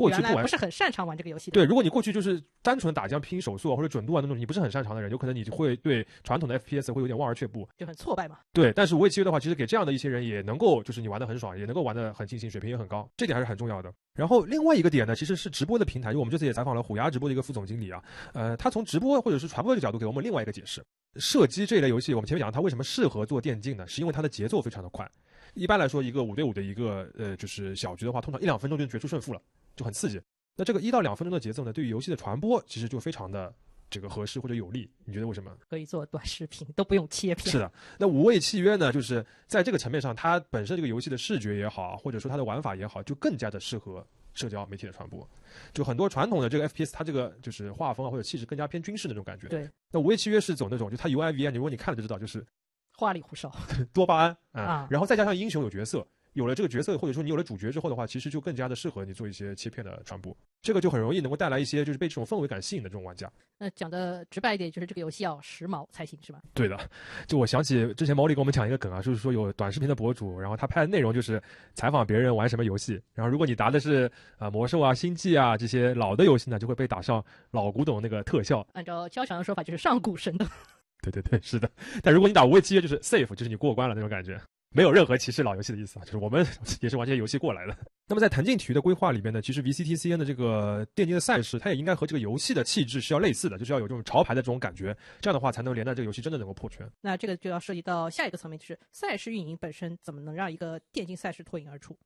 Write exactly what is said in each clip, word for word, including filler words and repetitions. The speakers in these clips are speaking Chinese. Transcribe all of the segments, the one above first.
过去不玩原来不是很擅长玩这个游戏的。 对，如果你过去就是单纯打将拼手速啊或者准度啊那种你不是很擅长的人，有可能你会对传统的 F P S 会有点望而却步， 就很挫败嘛。 对，但是无畏契约的话，其实给这样的一些人也能够就是你玩得很爽，也能够玩得很尽兴，水平也很高，这点还是很重要的。然后另外一个点呢，其实是直播的平台，因为我们这次也采访了虎牙直播的一个副总经理啊，呃，他从直播或者是传播这个角度给我们另外一个解释。射击这一类游戏，我们前面讲它为什么适合做电竞呢？是因为它的节奏非常的快。一般来说，一个五对五的一个呃就是小局的话，通常一两分钟就能决出胜负了，就很刺激。那这个一到两分钟的节奏呢，对于游戏的传播其实就非常的这个合适或者有利。你觉得为什么？ 可以做短视频，都不用切片。 是的，那无畏契约呢，就是在这个层面上，它本身这个游戏的视觉也好，或者说它的玩法也好，就更加的适合社交媒体的传播。就很多传统的这个 F P S， 它这个就是画风啊或者气质更加偏军事的那种感觉。 对。 那无畏契约是走那种，就它 U I V I， 如果你看了就知道，就是花里胡哨， 多巴胺、嗯、 啊， 然后再加上英雄有角色。有了这个角色，或者说你有了主角之后的话，其实就更加的适合你做一些切片的传播，这个就很容易能够带来一些就是被这种氛围感吸引的这种玩家。 那讲的直白一点，就是这个游戏要时髦才行，是吧？ 对的，就我想起之前毛利跟我们讲一个梗啊，就是说有短视频的博主，然后他拍的内容就是采访别人玩什么游戏，然后如果你答的是啊、呃、魔兽啊、星际啊这些老的游戏呢，就会被打上老古董那个特效。 按照交强的说法，就是上古神的。 对对对，是的。但如果你打无畏契约，就是 safe， 就是你过关了那种感觉。没有任何歧视老游戏的意思啊，就是我们也是玩这些游戏过来的。那么在弹劲体育的规划里边呢，其实 V C T C N 的这个电竞的赛事，它也应该和这个游戏的气质是要类似的，就是要有这种潮牌的这种感觉，这样的话才能连带这个游戏真的能够破圈。 那这个就要涉及到下一个层面，就是赛事运营本身怎么能让一个电竞赛事脱颖而出。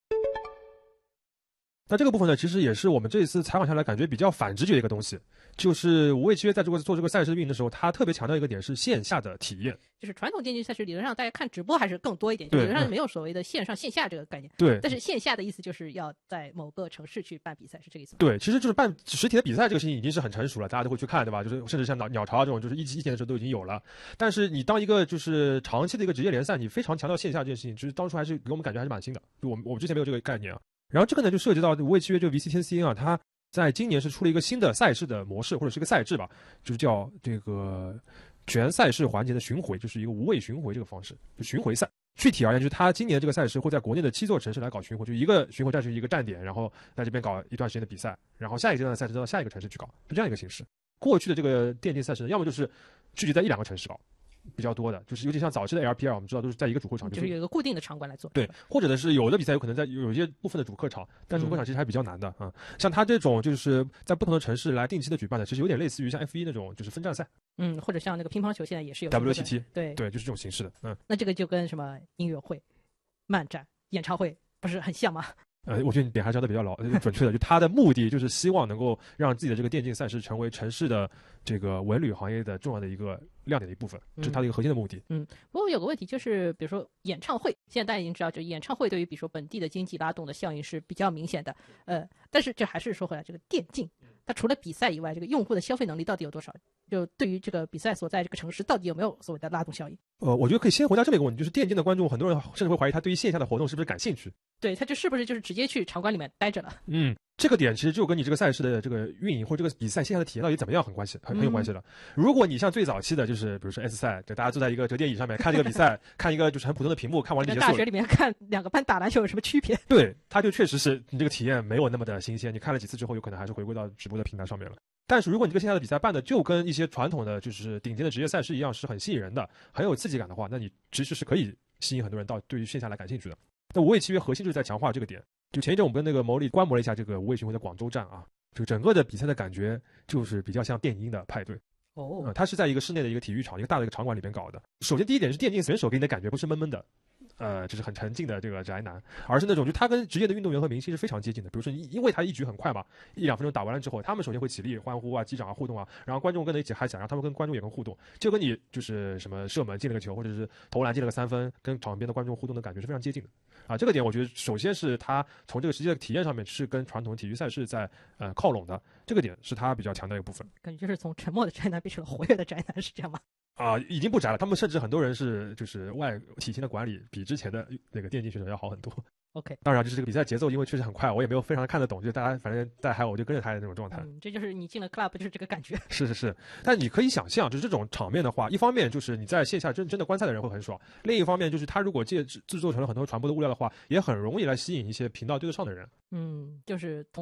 那这个部分呢，其实也是我们这一次采访下来感觉比较反直觉的一个东西，就是无畏契约在这个做这个赛事运营的时候，他特别强调一个点是线下的体验。 就是传统电竞赛事理论上大家看直播还是更多一点，就理论上没有所谓的线上线下这个概念。 对， 但是线下的意思就是要在某个城市去办比赛，是这个意思吗？ 对，其实就是办实体的比赛这个事情已经是很成熟了，大家都会去看，对吧？就是甚至像鸟鸟巢这种，就是一期一年的时候都已经有了。但是你当一个就是长期的一个职业联赛，你非常强调线下这件事情，其实当初还是给我们感觉还是蛮新的，就我们我们之前没有这个概念啊。然后这个呢，就涉及到无畏契约这个 V C T C N 啊，它在今年是出了一个新的赛事的模式，或者是一个赛制吧，就是叫这个全赛事环节的巡回，就是一个无畏巡回这个方式，就巡回赛。具体而言，就是它今年这个赛事会在国内的七座城市来搞巡回，就一个巡回战是一个站点，然后在这边搞一段时间的比赛，然后下一个阶段的赛事到下一个城市去搞，是这样一个形式。过去的这个电竞赛事，要么就是聚集在一两个城市搞。比较多的，就是尤其像早期的 L P L， 我们知道都是在一个主会场， 就是有一个固定的场馆来做。 对，或者的是有的比赛有可能在有一些部分的主客场，但主客场其实还比较难的啊、嗯。像它这种就是在不同的城市来定期的举办的，其实有点类似于像 F 一 那种就是分站赛。 嗯，或者像那个乒乓球现在也是有 W T T， 对对，就是这种形式的。嗯， 那这个就跟什么音乐会、漫展、演唱会不是很像吗？ 呃，我觉得你点还是讲的比较老准确的，就它的目的就是希望能够让自己的这个电竞赛事成为城市的这个文旅行业的重要的一个亮点的一部分，这是它的一个核心的目的。 嗯，不过有个问题就是，比如说演唱会，现在大家已经知道，就演唱会对于比如说本地的经济拉动的效应是比较明显的。呃，但是这还是说回来，这个电竞它除了比赛以外，这个用户的消费能力到底有多少？就对于这个比赛所在这个城市到底有没有所谓的拉动效应？ 呃，我觉得可以先回答这么一个问题，就是电竞的观众，很多人甚至会怀疑他对于线下的活动是不是感兴趣。 对，他就是不是就是直接去场馆里面待着了？ 嗯，这个点其实就跟你这个赛事的这个运营或者这个比赛线下的体验到底怎么样很关系，很很有关系的。嗯、如果你像最早期的，就是比如说 S 赛，就大家坐在一个折叠椅上面看这个比赛，看一个就是很普通的屏幕，看完了结束。 大学里面看两个班打篮球有什么区别？ 对，它就确实是你这个体验没有那么的新鲜，你看了几次之后，有可能还是回归到直播的平台上面了。但是如果你这个线下的比赛办的就跟一些传统的就是顶尖的职业赛事一样，是很吸引人的，很有刺激感的话，那你其实是可以吸引很多人到对于线下来感兴趣的。那无畏契约核心就是在强化这个点。就前一阵我们跟那个牟利观摩了一下这个无畏巡回的广州站啊，就整个的比赛的感觉就是比较像电音的派对。 哦、 呃，它是在一个室内的一个体育场，一个大的一个场馆里边搞的。首先第一点是电竞选手给你的感觉不是闷闷的。呃，就是很沉静的这个宅男，而是那种就他跟职业的运动员和明星是非常接近的。比如说，因为他一局很快嘛，一两分钟打完了之后，他们首先会起立欢呼啊、击掌啊、互动啊，然后观众跟着一起嗨起来，然后他们跟观众也能互动，就跟你就是什么射门进了个球，或者是投篮进了个三分，跟场边的观众互动的感觉是非常接近的。啊，这个点我觉得首先是他从这个实际的体验上面是跟传统体育赛事在呃靠拢的，这个点是他比较强的一个部分。 感觉就是从沉默的宅男变成了活跃的宅男，是这样吗？ 啊、呃，已经不宅了。他们甚至很多人是就是外体型的管理比之前的那个电竞选手要好很多。 OK， 当然就是这个比赛节奏，因为确实很快，我也没有非常看得懂，就大家反正在嗨，我就跟着他的那种状态。 嗯，这就是你进了 club 就是这个感觉。 是是是，但你可以想象，就是这种场面的话，一方面就是你在线下真真的观赛的人会很爽，另一方面就是他如果借制作成了很多传播的物料的话，也很容易来吸引一些频道对得上的人。 嗯，就是